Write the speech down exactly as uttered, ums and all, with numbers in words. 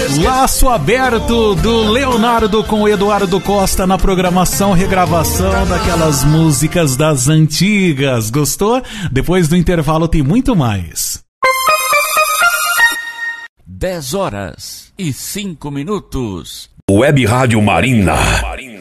Laço Aberto do Leonardo com Eduardo Costa na programação, regravação daquelas músicas das antigas. Gostou? Depois do intervalo tem muito mais. dez horas e cinco minutos. Web Rádio Marina.